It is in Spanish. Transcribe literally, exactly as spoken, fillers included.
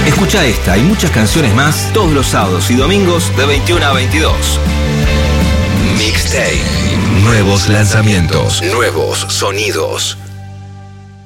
Escucha esta y muchas canciones más todos los sábados y domingos de veintiuna a veintidós. Mixtape. Nuevos lanzamientos, nuevos sonidos.